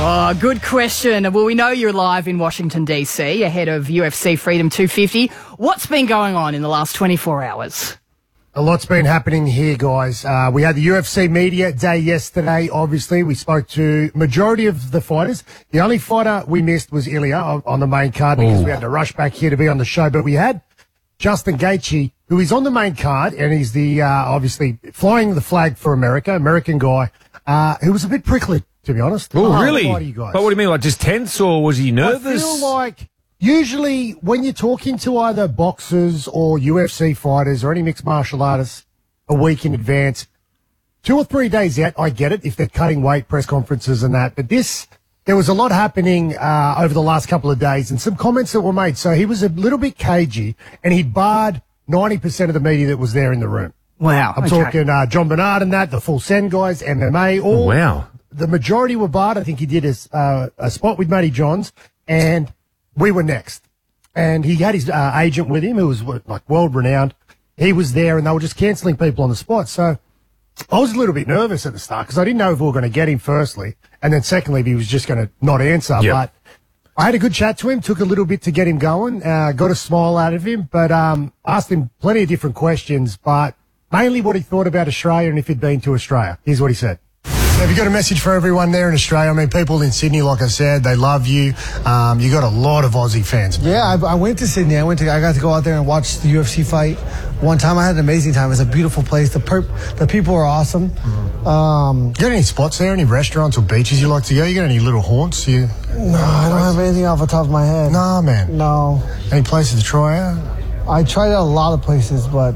Oh, good question. Well, we know you're live in Washington, D.C. ahead of UFC Freedom 250. What's been going on in the last 24 hours? A lot's been happening here, guys. We had the UFC media day yesterday, obviously. We spoke to majority of the fighters. The only fighter we missed was Ilya on the main card because we had to rush back here to be on the show. But we had Justin Gaethje, who is on the main card, and he's the obviously flying the flag for America, American guy, who was a bit prickly, to be honest. Oh, really? You guys. But what do you mean, like just tense, or was he nervous? I feel like usually when you're talking to either boxers or UFC fighters or any mixed martial artists a week in advance, 2 or 3 days out, I get it if they're cutting weight, press conferences and that. But there was a lot happening over the last couple of days and some comments that were made. So he was a little bit cagey and he barred 90% of the media that was there in the room. Wow. I'm talking John Bernard and that, the Full Send guys, MMA, all. Wow. The majority were barred. I think he did a spot with Matty Johns, and we were next. And he had his agent with him, who was like world-renowned. He was there, and they were just cancelling people on the spot. So I was a little bit nervous at the start because I didn't know if we were going to get him, firstly, and then secondly, if he was just going to not answer. Yep. But I had a good chat to him, took a little bit to get him going, got a smile out of him, but asked him plenty of different questions, but mainly what he thought about Australia and if he'd been to Australia. Here's what he said. Have you got a message for everyone there in Australia? I mean, people in Sydney, like I said, they love you. You got a lot of Aussie fans. Yeah, I went to Sydney. I got to go out there and watch the UFC fight. One time I had an amazing time. It's a beautiful place. The people are awesome. You got any spots there, any restaurants or beaches you like to go? You got any little haunts? No, I don't have anything off the top of my head. Nah, man. No. Any places to try out? I tried out a lot of places, but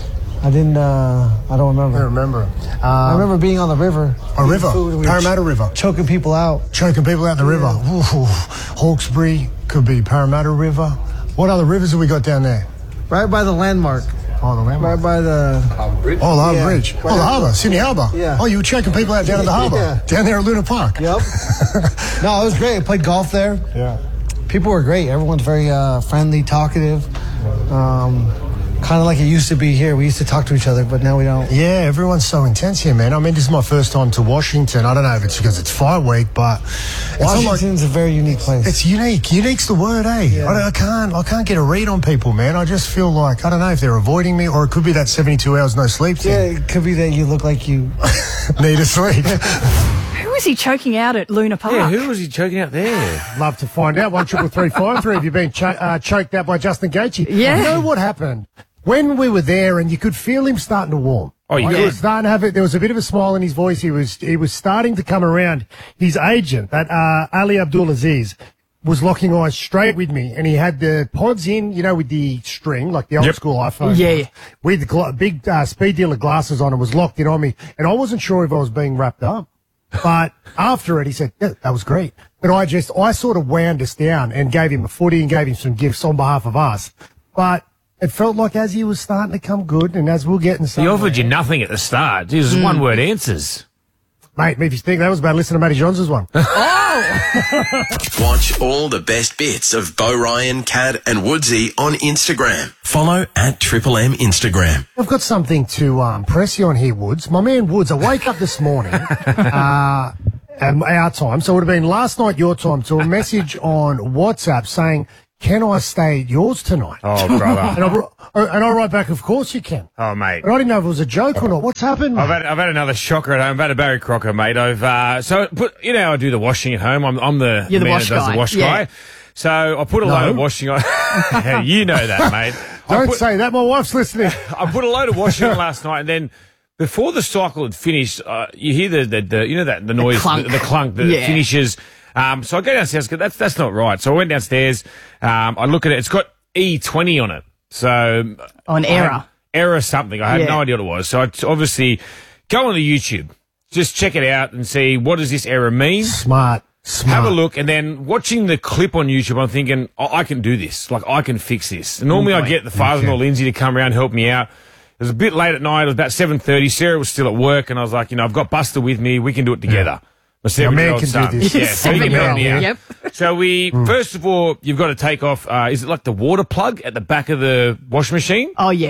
I didn't, I don't remember. I remember. I remember being on the river. A river? Parramatta River. Choking people out. Choking people out in the river. Ooh, Hawkesbury, could be Parramatta River. What other rivers have we got down there? Right by the landmark. Oh, the landmark. Right by the Harbour Bridge. Oh, the Harbour Bridge. Right the harbour, Sydney Harbour. Yeah. Oh, you were choking people out down at the harbour. Yeah. Down there at Luna Park. Yep. No, it was great. I played golf there. Yeah. People were great. Everyone's very friendly, talkative. Kind of like it used to be here. We used to talk to each other, but now we don't. Yeah, everyone's so intense here, man. I mean, this is my first time to Washington. I don't know if it's because it's fight week, but Washington's a very unique place. It's unique. Unique's the word, eh? Yeah. I can't get a read on people, man. I just feel like, I don't know if they're avoiding me, or it could be that 72 hours no sleep thing. Yeah, it could be that you look like you need to sleep. Who was he choking out at Luna Park? Yeah, who was he choking out there? Love to find out. 1-333-533. Have you been choked out by Justin Gaethje? Yeah. You know what happened? When we were there and you could feel him starting to warm. Oh, you He could. was starting to have it. There was a bit of a smile in his voice. He was starting to come around. His agent, that Ali Abdulaziz, was locking eyes straight with me, and he had the pods in, you know, with the string, like the old school iPhone. Yeah. With the big speed dealer glasses on, and was locked in on me. And I wasn't sure if I was being wrapped up. But after it, he said, yeah, that was great. But I sort of wound us down and gave him a footy and gave him some gifts on behalf of us. But it felt like as he was starting to come good, and as we're getting He somewhere. offered you nothing at the start. It was one-word answers. Mate, if you think that was about listening to Matty Johns' one. Watch all the best bits of Bo Ryan, Cad and Woodsy on Instagram. Follow at Triple M Instagram. I've got something to press you on here, Woods. My man Woods, I wake up this morning, at our time, so it would have been last night your time, to a message on WhatsApp saying, can I stay at yours tonight? Oh, brother. And I write back, of course you can. Oh, mate. But I didn't know if it was a joke or not. What's happened? I've had another shocker at home. I've had a Barry Crocker, mate. You know, I do the washing at home. I'm the You're the man wash that does guy. the wash Yeah. guy. So I put a load of washing on. You know that, mate. Don't say that. My wife's listening. I put a load of washing on last night, and then before the cycle had finished, you hear the you know that the noise, clunk. the clunk that Yeah. finishes. So I go downstairs. That's not right. So I went downstairs. I look at it. It's got E20 on it. So On error. Error something. I had Yeah. no idea what it was. So I obviously go on the YouTube, just check it out and see what does this error mean. Smart. Have a look, and then watching the clip on YouTube, I'm thinking, I can do this. Like, I can fix this. And normally I get the father-in-law, Lindsay, to come around and help me out. It was a bit late at night. It was about 7:30. Sarah was still at work, and I was like, I've got Buster with me. We can do it together. My 7-year-old man can son. do this. Yeah, so he can help me out. Yep. So first of all, you've got to take off, is it like the water plug at the back of the washing machine? Oh, yeah.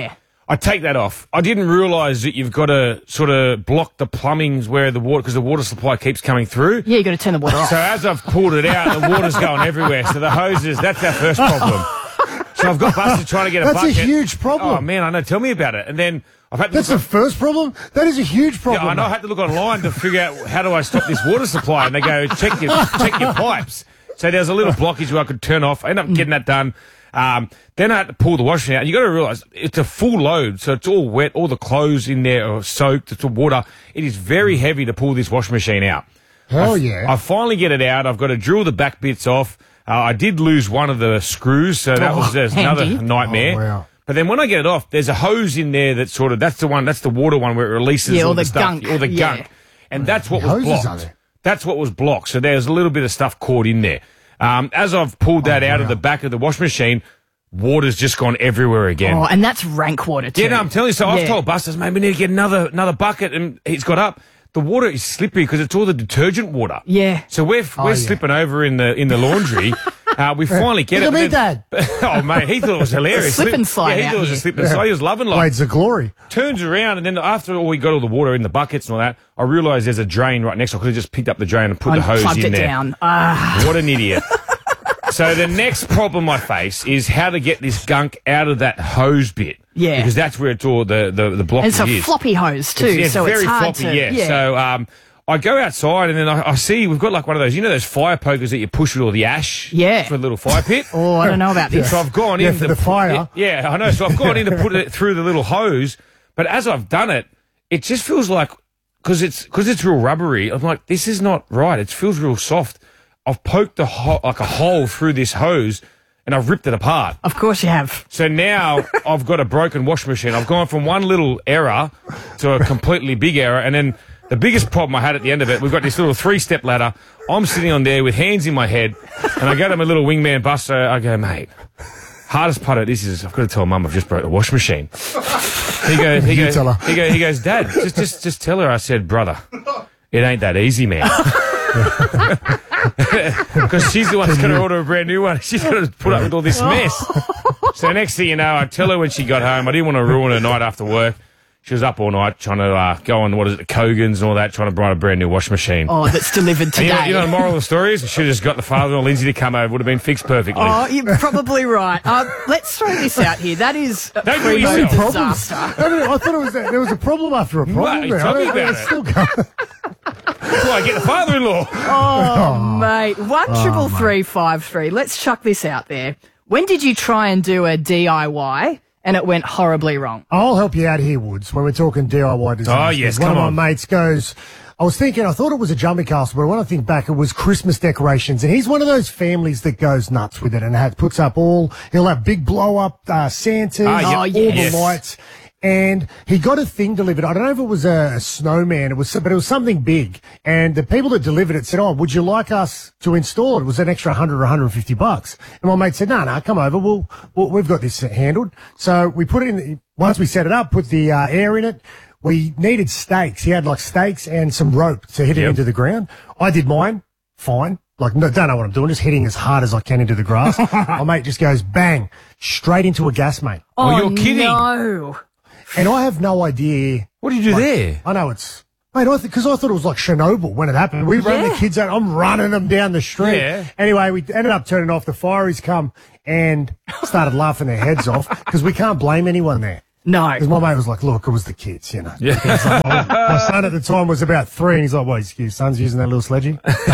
I take that off. I didn't realise that you've got to sort of block the plumbings where the water, because the water supply keeps coming through. Yeah, you got to turn the water off. So as I've pulled it out, the water's going everywhere. So the hoses, that's our first problem. So I've got Buster trying to get a bucket. That's a huge problem. Oh, man, I know. Tell me about it. And then I've had to That's the first problem? That is a huge problem. Yeah, I know. I had to look online to figure out how do I stop this water supply. And they go, check your pipes. So there's a little blockage where I could turn off. I ended up getting that done. Then I had to pull the washing out. And you got to realise it's a full load, so it's all wet. All the clothes in there are soaked. It's all water. It is very heavy to pull this washing machine out. Hell yeah. I finally get it out. I've got to drill the back bits off. I did lose one of the screws, so that was another nightmare. Oh, wow. But then when I get it off, there's a hose in there that's that's the water one where it releases all the stuff, all the gunk. And that's what was blocked. That's what was blocked. So there's a little bit of stuff caught in there. As I've pulled that out of the back of the washing machine, water's just gone everywhere again. Oh, and that's rank water too. Yeah, no, I'm telling you. So I've told Busters, maybe we need to get another bucket, and he's got up. The water is slippery because it's all the detergent water. Yeah. So we're slipping over in the laundry. We finally get it. Look at me, Dad. Oh, mate, he thought it was hilarious. Slip and slide. Yeah, he thought it was a slip and slide. He was loving life. Blades of glory. Turns around, and then after we got all the water in the buckets and all that, I realised there's a drain right next. I could have just picked up the drain and put the hose in there. Down. What an idiot. So the next problem I face is how to get this gunk out of that hose bit. Yeah. Because that's where it's all the blockage is. And it's a floppy hose too, so very it's hard floppy, to... yeah. So I go outside and then I see we've got like one of those, those fire pokers that you push with all the ash for a little fire pit. Oh, I don't know about this. So I've gone in for the fire. Yeah, I know. So I've gone in to put it through the little hose, but as I've done it, it just feels like, because it's real rubbery, I'm like, this is not right. It feels real soft. I've poked a hole through this hose and I've ripped it apart. Of course you have. So now I've got a broken washing machine. I've gone from one little error to a completely big error, and then the biggest problem I had at the end of it, we've got this little 3-step ladder. I'm sitting on there with hands in my head, and I go to my little wingman Buster. I go, mate, hardest part of this is I've got to tell Mum I've just broke the washing machine. He goes, Dad, just tell her I said, brother, it ain't that easy, man. Because she's the one that's going to order a brand new one. She's going to put up with all this mess. So next thing you know, I tell her when she got home, I didn't want to ruin her night after work. She was up all night trying to go on, the Kogan's and all that, trying to buy a brand new washing machine. Oh, that's delivered today. And you know the moral of the story is we should have just got the father-in-law, Lindsay, to come over. It would have been fixed perfectly. Oh, you're probably right. Let's throw this out here. That is a Don't do yourself. disaster. I thought there was a problem after a problem. Mate, tell me about it. Still going. That's why I get the father-in-law. Oh, mate. 133353. Let's chuck this out there. When did you try and do a DIY and it went horribly wrong? I'll help you out here, Woods, when we're talking DIY design. Oh, yes, One come of on. my mates goes, I thought it was a jumping castle, but when I think back, it was Christmas decorations. And he's one of those families that goes nuts with it and puts up he'll have big blow-up Santas, all the lights. And he got a thing delivered. I don't know if it was a snowman, but it was something big. And the people that delivered it said, "Oh, would you like us to install it?" It was an extra $100 or $150. And my mate said, "No, come over. We've got this handled." So we put it in. Once we set it up, put the air in it. We needed stakes. He had like stakes and some rope to hit it into the ground. I did mine. Fine. Like, no, don't know what I'm doing, just hitting as hard as I can into the grass. My mate just goes bang, straight into a gas main. Oh, you're kidding. No. And I have no idea. What did you do there? I know it's... Mate, because I thought it was like Chernobyl when it happened. We ran the kids out. I'm running them down the street. Yeah. Anyway, we ended up turning off. The fireys come and started laughing their heads off because we can't blame anyone there. No. Because my mate was like, look, it was the kids, you know. Yeah. Like, my son at the time was about 3 and he's like, what, your son's using that little sledgy?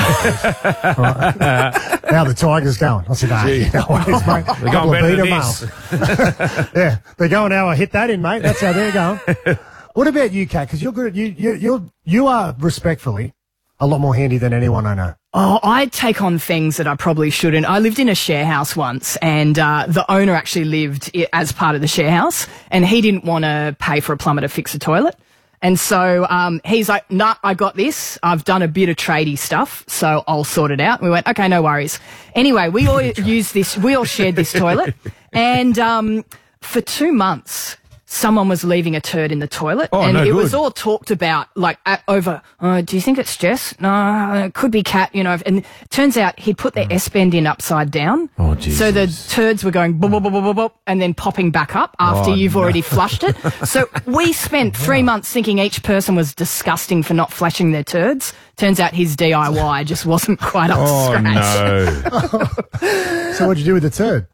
Right. How the Tigers going? I said, no worries, mate. They're going better than this. Yeah, they're going how I hit that in, mate. That's how they're going. What about you, Kat? Because you're good at, you are respectfully a lot more handy than anyone I know. Oh, I take on things that I probably shouldn't. I lived in a share house once, and the owner actually lived as part of the share house, and he didn't want to pay for a plumber to fix a toilet. And so he's like, nah, I got this. I've done a bit of tradie stuff, so I'll sort it out. And we went, okay, no worries. Anyway, we all shared this toilet, and for 2 months, someone was leaving a turd in the toilet, Oh, and no it was good. all talked about like over. Do you think it's Jess? No, it could be Kat. You know, and it turns out he'd put their S-bend in upside down, Oh, Jesus. so the turds were going bop, bop, bop, bop, bop, and then popping back up after you've already flushed it. So we spent 3 months thinking each person was disgusting for not flashing their turds. Turns out his DIY just wasn't quite up to Oh, scratch. no. So what'd you do with the turd?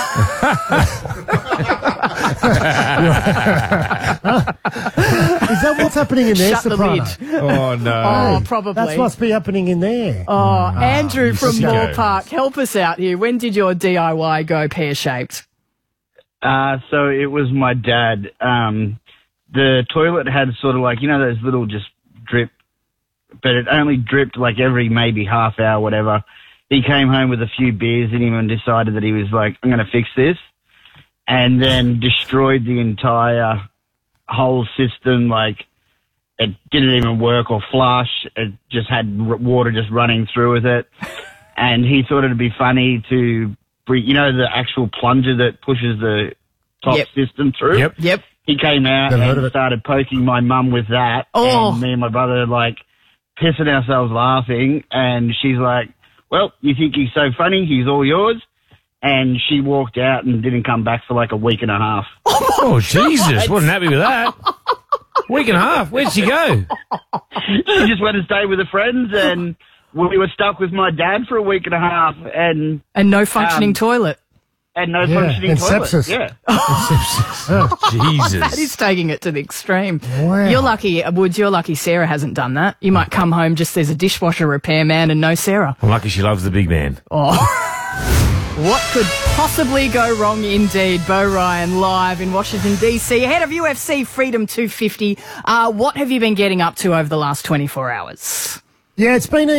Is that what's happening in there, Shut the Soprano? lid. Oh, no. Oh, probably. That must be happening in there. Oh, Andrew from sicko. Moore Park, help us out here. When did your DIY go pear-shaped? So it was my dad. The toilet had sort of like, you know, those little just drip, but it only dripped like every maybe half hour, whatever. He came home with a few beers in him and decided that he was like, I'm going to fix this. And then destroyed the entire whole system. Like, it didn't even work or flush. It just had water just running through with it. And he thought it'd be funny to, you know, the actual plunger that pushes the top Yep. system through? Yep. He came out Never heard of and it. started poking my mum with that. Oh. And me and my brother, like, pissing ourselves laughing. And she's like, well, you think he's so funny? He's all yours. And she walked out and didn't come back for like a week and a half. Oh, Jesus. Wasn't happy with that. Week and a half. Where'd she go? She just went and stayed with her friends, and we were stuck with my dad for a week and a half, and No functioning toilet. no Yeah, functioning and toilet. sepsis. Yeah. Jesus. That is taking it to the extreme. Wow. You're lucky, Woods, you're lucky Sarah hasn't done that. You might come home just there's a dishwasher repairman and no Sarah. I'm lucky she loves the big man. What could possibly go wrong indeed? Bo Ryan live in Washington, D.C. ahead of UFC Freedom 250. What have you been getting up to over the last 24 hours? Yeah, it's been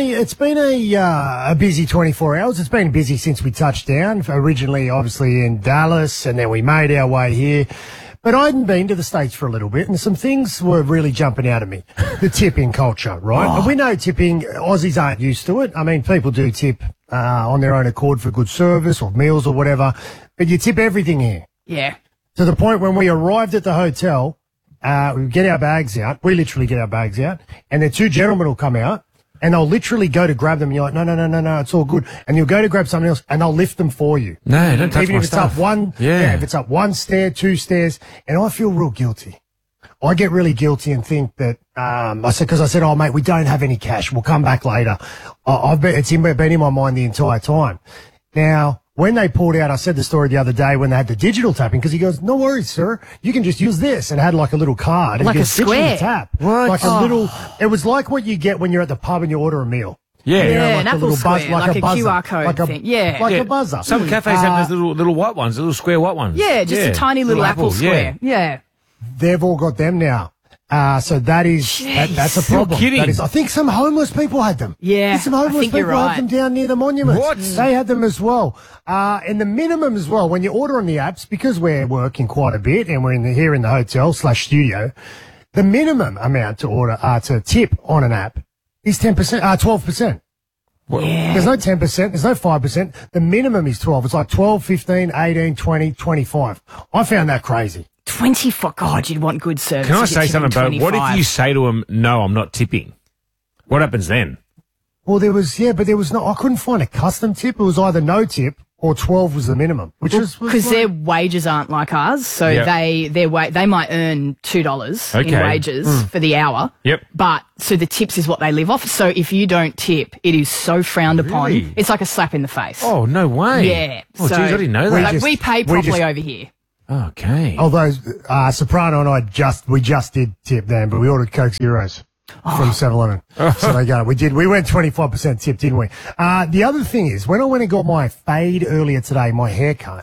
a busy 24 hours. It's been busy since we touched down. Originally, obviously in Dallas, and then we made our way here. But I hadn't been to the States for a little bit, and some things were really jumping out at me. The tipping culture, right? And we know tipping, Aussies aren't used to it. I mean, people do tip on their own accord for good service or meals or whatever, but you tip everything here. Yeah. To the point when we arrived at the hotel, we get our bags out. We literally get our bags out, and then two gentlemen will come out, and they'll literally go to grab them. And you're like, no, it's all good. And you'll go to grab something else, and they'll lift them for you. No, don't touch Even my if it's stuff. up one, Yeah. if it's up one stair, two stairs, and I feel real guilty. I get really guilty and think that, I said, oh mate, we don't have any cash. We'll come back later. It's been in my mind the entire time. Now, when they pulled out, I said the story the other day when they had the digital tapping, because he goes, no worries, sir. You can just use this. And it had like a little card. Like and you a could digitally square. tap. What? Like a little, it was like what you get when you're at the pub and you order a meal. Yeah. You know, Yeah, like an a Apple little Square, like a buzzer, QR code like a, thing. Yeah. Like Yeah. a buzzer. Some cafes have those little white ones, the little square white ones. Yeah, just a tiny little Apple Square. Yeah. They've all got them now. So that's a problem. kidding. That is, I think some homeless people had them. Yeah, Some homeless I think people you're right. had them down near the monuments. What? They had them as well. And the minimum as well, when you order on the apps, because we're working quite a bit and we're here in the hotel/studio, the minimum amount to order, to tip on an app is 10%, 12%. Yeah. There's no 10%, there's no 5%. The minimum is 12. It's like 12, 15, 18, 20, 25. I found that crazy. 24. God, you'd want good service. Can I if you're say something tipping about what if 25. you say to them, no, I'm not tipping? What happens then? Well, there was no, I couldn't find a custom tip. It was either no tip or 12 was the minimum, which was Because like- their wages aren't like ours, so Yep. they might earn $2 in Okay. wages for the hour. Yep. But so the tips is what they live off. So if you don't tip, it is so frowned upon. Really? It's like a slap in the face. Oh, no way. Yeah. Oh, so, geez, I didn't know We that. Like, we pay we properly just- over here. Okay. Although Soprano and I just did tip them, but we ordered Coke Zeros from 7-Eleven. So they got it. We went 25% tip, didn't we? The other thing is, when I went and got my fade earlier today, my haircut,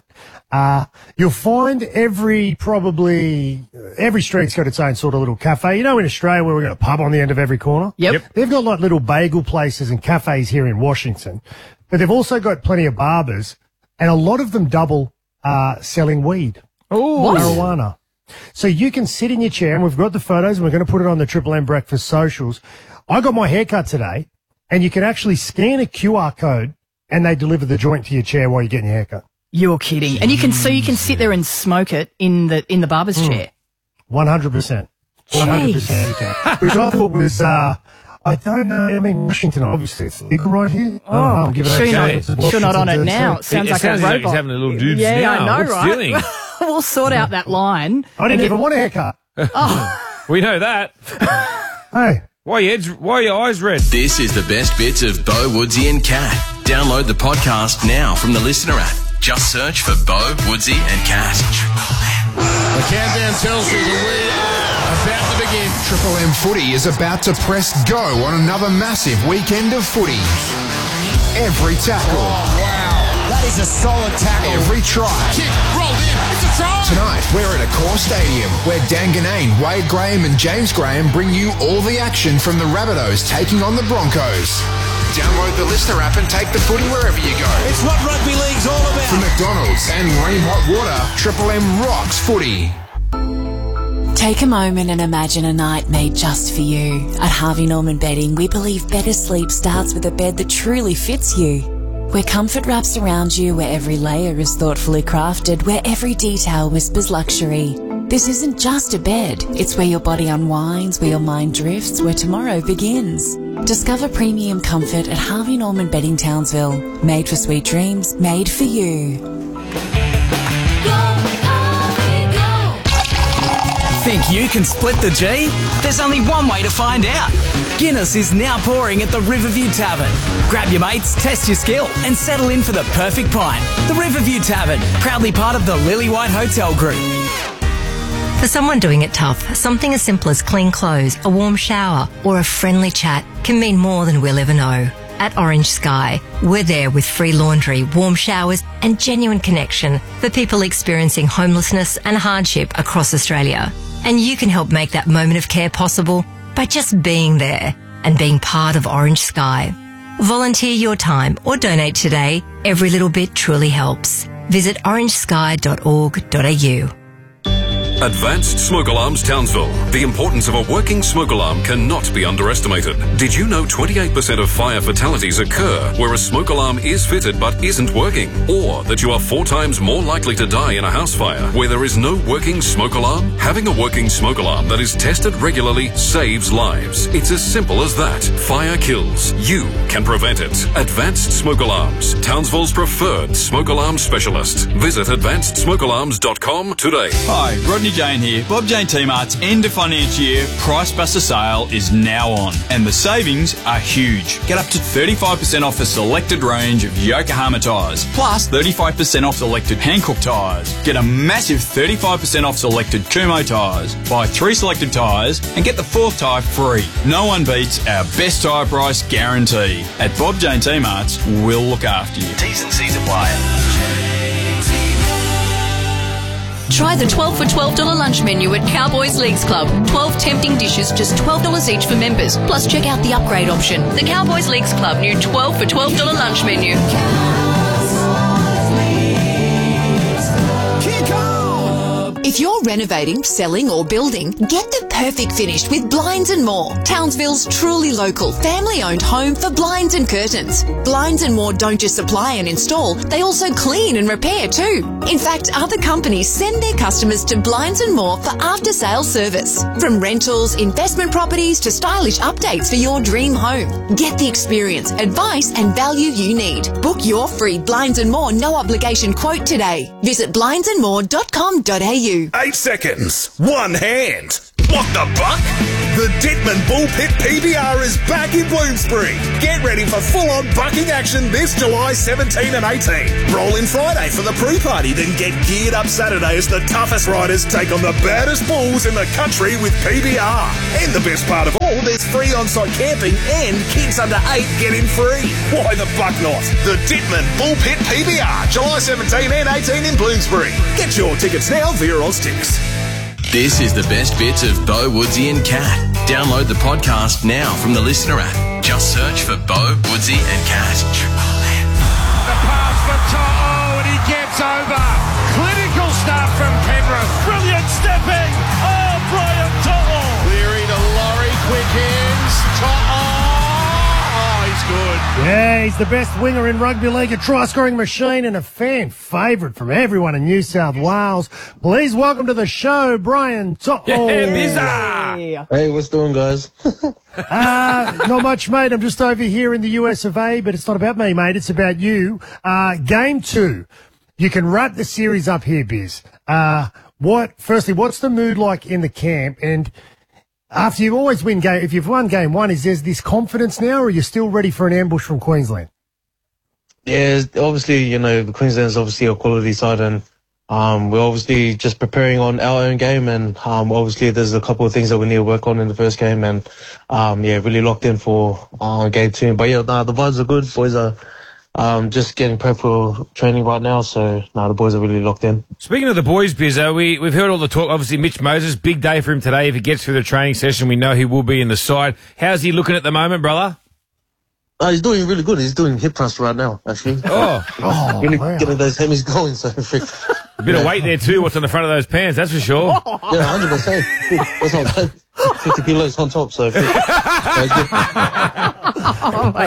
you'll find every street's got its own sort of little cafe. You know, in Australia where we've got a pub on the end of every corner? Yep. They've got like little bagel places and cafes here in Washington, but they've also got plenty of barbers, and a lot of them double selling weed. Oh, Marijuana. So you can sit in your chair, and we've got the photos, and we're going to put it on the Triple M Breakfast socials. I got my haircut today, and you can actually scan a QR code, and they deliver the joint to your chair while you're getting your haircut. You're kidding. And you can sit there and smoke it in the barber's chair. 100%. 100%. Which I thought was, I don't know. I mean, Washington, obviously, it's legal right here. I'm giving Sure, it a you're chance. not on it now. It sounds like a robot. Like he's having a little dudes yeah, now. I know, What's right? doing? We'll sort out that line. I didn't even want a haircut. We know that. Hey. Why are your eyes red? This is the best bits of Bo, Woodsy and Cat. Download the podcast now from the Listener app. Just search for Bo, Woodsy and Cat. The countdown tells you that we are about to begin. Triple M Footy is about to press go on another massive weekend of footy. Every tackle. Oh, wow. That is a solid tackle. Every try. Kick, rolled in. It's a try. Tonight, we're at Accor Stadium, where Dan Ganane, Wade Graham and James Graham bring you all the action from the Rabbitohs taking on the Broncos. Download the Listener app and take the footy wherever you go. It's what rugby league's all about. From McDonald's and Ream Hot Water, Triple M rocks footy. Take a moment and imagine a night made just for you. At Harvey Norman Bedding, we believe better sleep starts with a bed that truly fits you. Where comfort wraps around you, where every layer is thoughtfully crafted, where every detail whispers luxury. This isn't just a bed, it's where your body unwinds, where your mind drifts, where tomorrow begins. Discover premium comfort at Harvey Norman Bedding Townsville. Made for sweet dreams, made for you. Think you can split the G? There's only one way to find out. Guinness is now pouring at the Riverview Tavern. Grab your mates, test your skill, and settle in for the perfect pint. The Riverview Tavern, proudly part of the Lily White Hotel Group. For someone doing it tough, something as simple as clean clothes, a warm shower, or a friendly chat can mean more than we'll ever know. At Orange Sky, we're there with free laundry, warm showers, and genuine connection for people experiencing homelessness and hardship across Australia. And you can help make that moment of care possible by just being there and being part of Orange Sky. Volunteer your time or donate today. Every little bit truly helps. Visit orangesky.org.au. Advanced Smoke Alarms Townsville. The importance of a working smoke alarm cannot be underestimated. Did you know 28% of fire fatalities occur where a smoke alarm is fitted but isn't working? Or that you are 4 times more likely to die in a house fire where there is no working smoke alarm? Having a working smoke alarm that is tested regularly saves lives. It's as simple as that. Fire kills. You can prevent it. Advanced Smoke Alarms. Townsville's preferred smoke alarm specialist. Visit advancedsmokealarms.com today. Hi, Rodney Jane here. Bob Jane T-Mart's end of financial year Price Buster sale is now on, and the savings are huge. Get up to 35% off a selected range of Yokohama tyres, plus 35% off selected Hankook tyres. Get a massive 35% off selected Kumho tyres. Buy 3 selected tyres and get the 4th tyre free. No one beats our best tyre price guarantee. At Bob Jane T-Mart's, we'll look after you. T's and C's apply. Try the 12 for $12 lunch menu at Cowboys Leagues Club. 12 tempting dishes, just $12 each for members. Plus, check out the upgrade option. The Cowboys Leagues Club new 12 for $12 lunch menu. If you're renovating, selling or building, get the perfect finish with Blinds and More, Townsville's truly local, family-owned home for blinds and curtains. Blinds and More don't just supply and install, they also clean and repair too. In fact, other companies send their customers to Blinds and More for after-sale service. From rentals, investment properties to stylish updates for your dream home. Get the experience, advice and value you need. Book your free Blinds and More no-obligation quote today. Visit blindsandmore.com.au. 8 seconds. 1 hand. What the buck? The Dittman Bull Pit PBR is back in Bloomsbury. Get ready for full-on bucking action this July 17 and 18. Roll in Friday for the pre-party, then get geared up Saturday as the toughest riders take on the baddest bulls in the country with PBR. And the best part of all, there's free on-site camping and kids under 8 get in free. Why the buck not? The Dittman Bull Pit PBR, July 17 and 18 in Bloomsbury. Get your tickets now via Oztix. This is the best bits of Bo, Woodsy and Cat. Download the podcast now from the Listener app. Just search for Bo, Woodsy and Cat. The pass from To'o and he gets over. Clinical start from Penrith. Brilliant stepping. Oh, Brian To'o. Cleary to Laurie, quick hands. To'o. Oh, he's good. Yeah, he's the best winger in rugby league, a try-scoring machine and a fan favourite from everyone in New South Wales. Please welcome to the show, Brian To'o. Hey, what's doing, guys? Not much, mate. I'm just over here in the US of A, but it's not about me, mate. It's about you. Game 2. You can wrap the series up here, Biz. Firstly, what's the mood like in the camp? And after you've always win game, if you've won game 1, is there this confidence now, or are you still ready for an ambush from Queensland? Yeah, obviously, the Queensland is obviously a quality side, and we're obviously just preparing on our own game, and obviously there's a couple of things that we need to work on in the first game, and really locked in for game 2. But the vibes are good. Boys are just getting prepped for training right now, so the boys are really locked in. Speaking of the boys, Bizzo, we've heard all the talk. Obviously, Mitch Moses, big day for him today. If he gets through the training session, we know he will be in the side. How's he looking at the moment, brother? He's doing really good. He's doing hip thrust right now, actually. Really getting those hemis going. So a bit of weight there too. What's on the front of those pants? That's for sure. Yeah, 100%. What's on 50 kilos on top. So. Oh my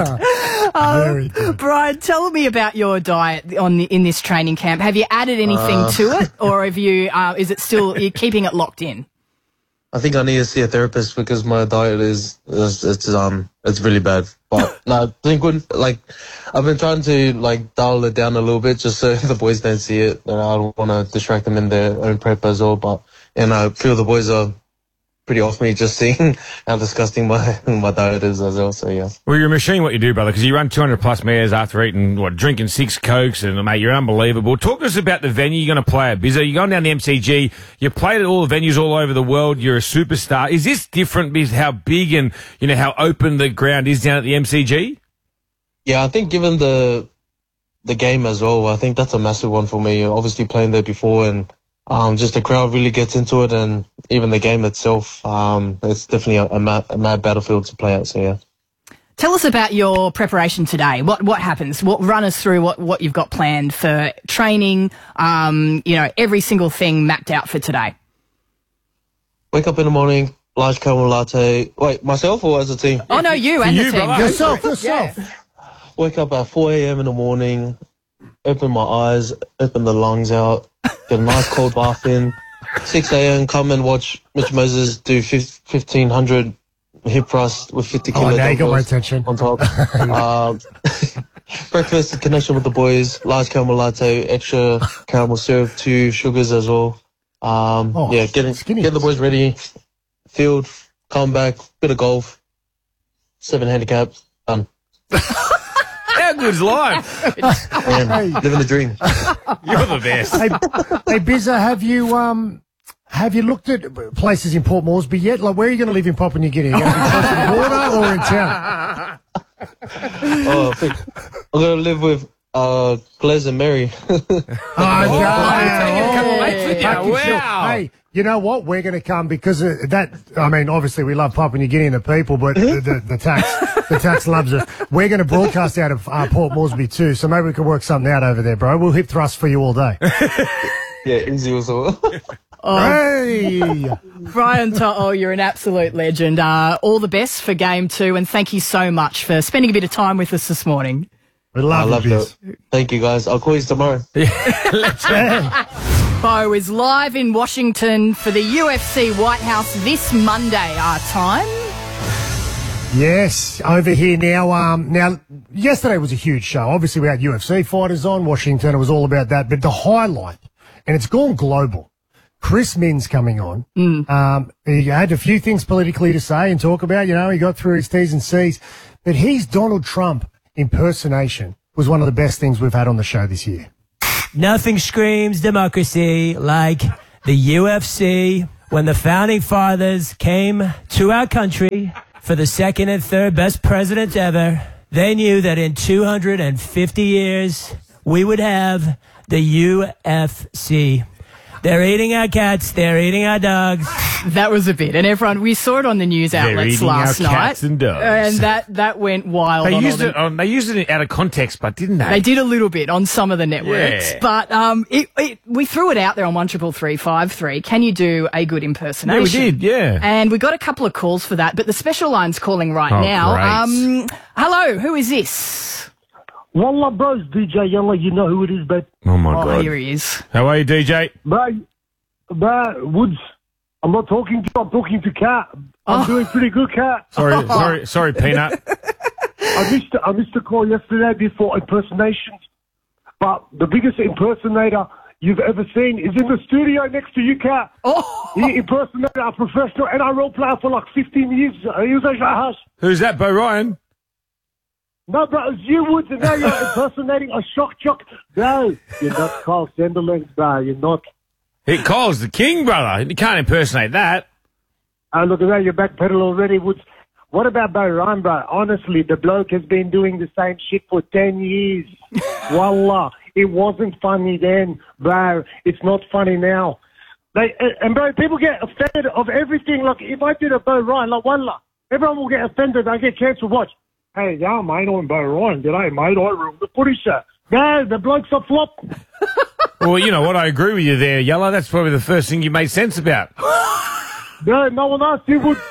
God. Brian, tell me about your diet in this training camp. Have you added anything to it, or have you? Is it still you're keeping it locked in? I think I need to see a therapist because my diet is really bad. But I think I've been trying to dial it down a little bit just so the boys don't see it, and I don't want to distract them in their own prep as well. But I feel the boys are pretty off me just seeing how disgusting my diet is as well. So yeah. Well, you're a machine what you do, brother, because you run 200 plus meters after eating drinking 6 Cokes, and mate, you're unbelievable. Talk to us about the venue you're going to play at, Bizzo. You're going down the MCG. You played at all the venues all over the world. You're a superstar. Is this different because how big and how open the ground is down at the MCG? Yeah, I think given the game as well, I think that's a massive one for me. Obviously playing there before, and just the crowd really gets into it, and even the game itself, it's definitely a mad battlefield to play at. So yeah. Tell us about your preparation today. What happens? Run us through what you've got planned for training. Every single thing mapped out for today. Wake up in the morning, large caramel latte. Wait, myself or as a team? Oh no, you and the team. Yourself. Yeah. Wake up at 4 a.m. in the morning. Open my eyes, open the lungs out, get a nice cold bath in. 6 a.m. come and watch Mitch Moses do 1,500 hip thrust with 50 kilo now you got my dumbbells attention. on top. Breakfast, connection with the boys, large caramel latte, extra caramel syrup, 2 sugars as well. Getting the boys ready, field, come back, bit of golf, 7 handicaps, done. How good's life? Living the dream. You're the best. Hey, Bizzo, have you looked at places in Port Moresby yet? Like, where are you going to live in Papua New Guinea? Are you going to be close to the border or in town? I'm going to live with Glez and Mary. Wow. Hey, you know what? We're going to come because of that. I mean, obviously we love Papua New Guinea and the people, but the tax loves us. We're going to broadcast out of Port Moresby too, so maybe we can work something out over there, bro. We'll hip thrust for you all day. Yeah, easy also. Hey! Brian To'o, you're an absolute legend. All the best for game 2, and thank you so much for spending a bit of time with us this morning. We love it. Thank you, guys. I'll call you tomorrow. Bo is live in Washington for the UFC White House this Monday, our time. Yes, over here now. Now, yesterday was a huge show. Obviously, we had UFC fighters on Washington. It was all about that. But the highlight, and it's gone global, Chris Minns coming on. He had a few things politically to say and talk about. He got through his T's and C's. But his Donald Trump impersonation was one of the best things we've had on the show this year. Nothing screams democracy like the UFC. When the founding fathers came to our country for the second and third best presidents ever, they knew that in 250 years we would have the UFC. They're eating our cats. They're eating our dogs. That was a bit. And everyone, we saw it on the news outlets last night. Cats and dogs. And that went wild. They used it out of context, but didn't they? They did a little bit on some of the networks. Yeah. But we threw it out there on 13353. Can you do a good impersonation? Yeah, we did, yeah. And we got a couple of calls for that, but the special line's calling right now. Great. Hello, who is this? Wallah, bros, DJ Yella, you know who it is, but... Oh, my God. Here he is. How are you, DJ? But Woods, I'm not talking to you, I'm talking to Kat. I'm doing pretty good, Kat. Sorry, Peanut. I missed a call yesterday before impersonations, but the biggest impersonator you've ever seen is in the studio next to you, Kat. He impersonated a professional NRL player for like 15 years. He was like, hush. Who's that, Bo Ryan? No, bro, it's you, Woods, and now you're impersonating a shock jock. No, you're not Carl Sandilands, bro. You're not. Kyle's the king, brother. You can't impersonate that. Look at that, you're backpedal already, Woods. What about Bo Ryan, bro? Honestly, the bloke has been doing the same shit for 10 years. Wallah, it wasn't funny then, bro. It's not funny now. And bro, people get offended of everything. Like, if I did a Bo Ryan, like, wallah, everyone will get offended. I get a chance to watch. Hey, yeah, mate, I'm Bo Ryan. G'day, mate. I ruined the footy show. No, the bloke's a flop. Well, you know what? I agree with you there, Yellow. That's probably the first thing you made sense about. No, no one asked you, Wood.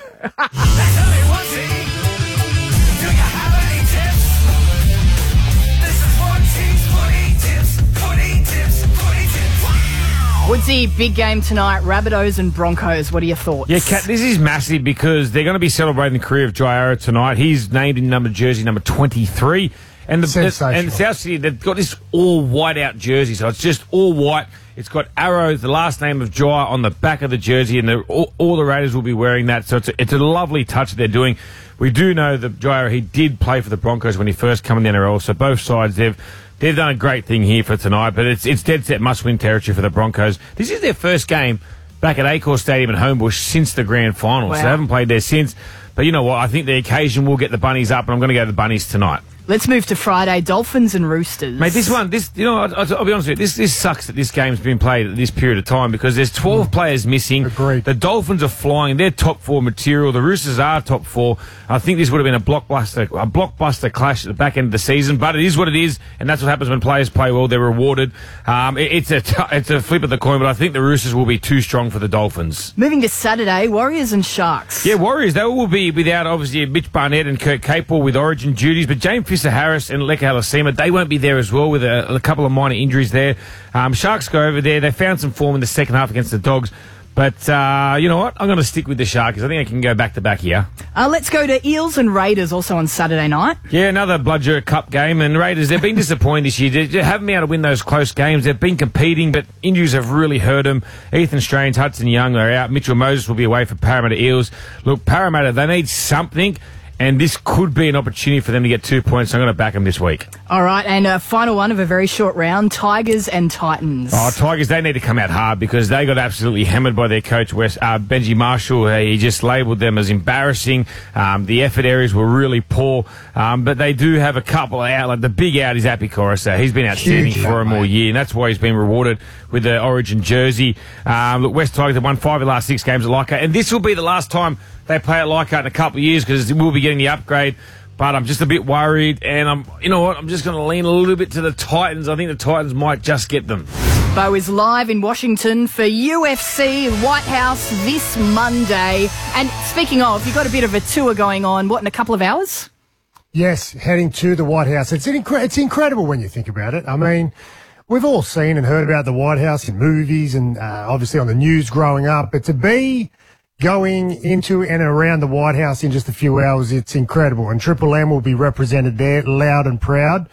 Woodsy, big game tonight, Rabbitohs and Broncos. What are your thoughts? Yeah, Kat, this is massive because they're going to be celebrating the career of Jai Arrow tonight. He's named in jersey number 23. And South City, they've got this all white out jersey, so it's just all white. It's got Arrow, the last name of Jai, on the back of the jersey, and all the Raiders will be wearing that. So it's a lovely touch they're doing. We do know that Jai Arrow, he did play for the Broncos when he first came in the NRL, so both sides, they've done a great thing here for tonight, but it's dead set must-win territory for the Broncos. This is their first game back at Accor Stadium in Homebush since the grand final, so they haven't played there since. But you know what? I think the occasion will get the Bunnies up, and I'm going to go to the Bunnies tonight. Let's move to Friday, Dolphins and Roosters. Mate, I'll be honest with you, this sucks that this game's been played at this period of time because there's 12 players missing. Agreed. The Dolphins are flying. They're top four material. The Roosters are top four. I think this would have been a blockbuster clash at the back end of the season, but it is what it is, and that's what happens when players play well. They're rewarded. It's a flip of the coin, but I think the Roosters will be too strong for the Dolphins. Moving to Saturday, Warriors and Sharks. Yeah, Warriors, they will be without, obviously, Mitch Barnett and Kurt Capewell with origin duties, but James Fisher-Harris and Leka Halasima, they won't be there as well with a couple of minor injuries there. Sharks go over there. They found some form in the second half against the Dogs. But you know what? I'm going to stick with the Sharks. I think I can go back-to-back here. Let's go to Eels and Raiders also on Saturday night. Yeah, another Bludger Cup game. And Raiders, they've been disappointed this year. They haven't been able to win those close games. They've been competing, but injuries have really hurt them. Ethan Strange, Hudson Young are out. Mitchell Moses will be away for Parramatta Eels. Look, Parramatta, they need something. And this could be an opportunity for them to get 2 points. So I'm going to back them this week. All right, and a final one of a very short round, Tigers and Titans. Oh, Tigers, they need to come out hard because they got absolutely hammered by their coach, Benji Marshall. He just labelled them as embarrassing. The effort areas were really poor. But they do have a couple out. Like the big out is Api Coruscant. He's been outstanding for them all year, and that's why he's been rewarded with the origin jersey. Look, West Tigers have won 5 of the last 6 games at Leichhardt, and this will be the last time they play at Leichhardt in a couple of years because we'll be getting the upgrade. But I'm just a bit worried, and I'm just going to lean a little bit to the Titans. I think the Titans might just get them. Bo is live in Washington for UFC White House this Monday. And speaking of, you've got a bit of a tour going on, in a couple of hours? Yes, heading to the White House. It's incredible when you think about it. I mean, we've all seen and heard about the White House in movies and obviously on the news growing up, but to be going into and around the White House in just a few hours, it's incredible. And Triple M will be represented there, loud and proud.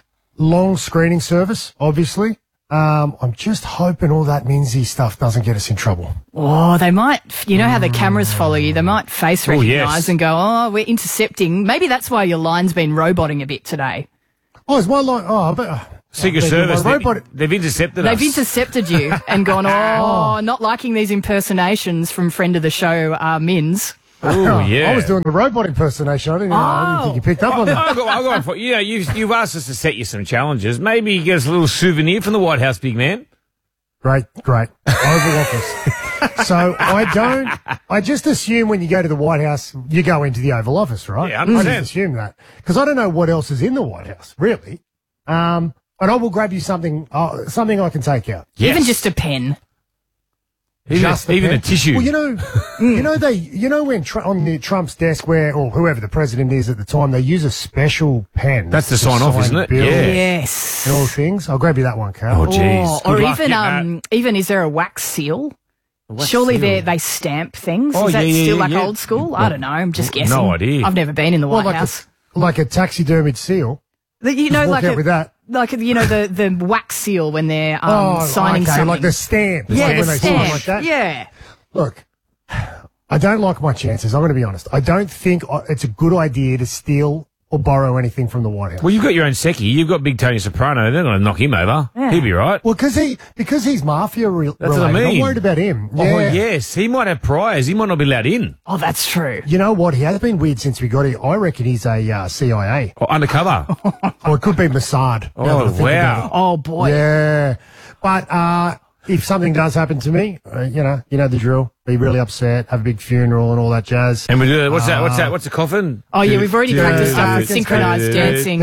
Long screening service, obviously. I'm just hoping all that Minzy stuff doesn't get us in trouble. Oh, they might, you know how the cameras follow you, they might face recognise and go, we're intercepting. Maybe that's why your line's been roboting a bit today. Oh, is my line, but... Secret Service, they've intercepted us. They've intercepted you and gone, not liking these impersonations from friend of the show, Mins. Oh, yeah. I was doing the robot impersonation. I didn't think you picked up on that. I've got one. You've asked us to set you some challenges. Maybe you get us a little souvenir from the White House, big man. Great. Oval Office. So I just assume when you go to the White House, you go into the Oval Office, right? Yeah, I I just understand. assume that. Because I don't know what else is in the White House, really. But I will grab you something I can take out. Yes. Even just a pen. Even a tissue. Well, you know when on Trump's desk or whoever the president is at the time, they use a special pen. That's the to sign off, isn't it? bills Yeah. Yes. And all things. I'll grab you that one, Carl. Oh, jeez. Or Good luck getting even is there a wax seal? wax Surely seal? they stamp things. Oh, is that yeah, still yeah, like yeah. old school? I don't know. I'm just guessing. No idea. I've never been in the White like House. like a taxidermied seal. You Just know, walk like out with that. like the wax seal when they're signing okay, something. like the stamp. Yeah, Like the when they sign stamp. like that. Yeah. Look, I don't like my chances. I'm going to be honest. I don't think it's a good idea to steal or borrow anything from the White House. Well, you've got your own Secchi. You've got big Tony Soprano. They're going to knock him over. Yeah. He'll be right. Well, because he's mafia related. That's what I mean. I'm worried about him. Oh, Yeah. yes. He might have priors. He might not be allowed in. Oh, that's true. You know what? He has been weird since we got here. I reckon he's a CIA. Oh, undercover. Or it could be Mossad. now that I Oh, think about wow. it. Oh boy. Yeah. But if something does happen to me, you know the drill. Be really upset, have a big funeral and all that jazz. And we do what's that? What's a coffin? Oh yeah, we've already practiced synchronized dancing.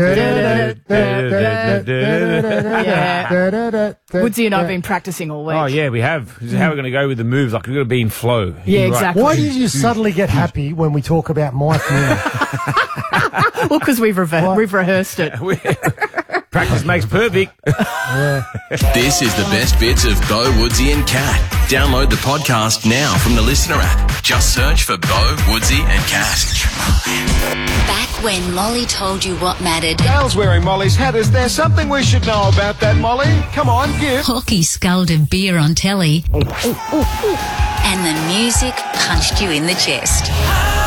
Yeah. Woodsy and I have been practicing all week. Oh, yeah, we have. This is how we're going to go with the moves. Like, we've got to be in flow. Yeah, You're right. exactly. Why did you suddenly get happy when we talk about my funeral? Well, because we've rehearsed it. Practice makes perfect. This is the best bits of Bo, Woodsy and Cat. Download the podcast now from the Listener app. Just search for Bo, Woodsy and Cat. Back when Molly told you what mattered. Dale's wearing Molly's hat. Is there something we should know about that, Molly? Come on, give. Hawkey sculled of beer on telly. And the music punched you in the chest.